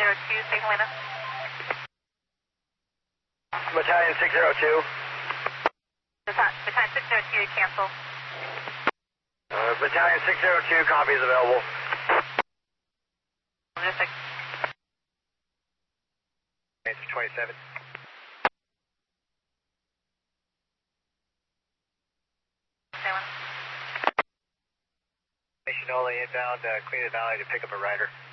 St. Helena. Battalion 602. Battalion 602, cancel. Battalion 602, copies available. Logistic. 27. Nation only inbound, Queen of the Valley to pick up a rider.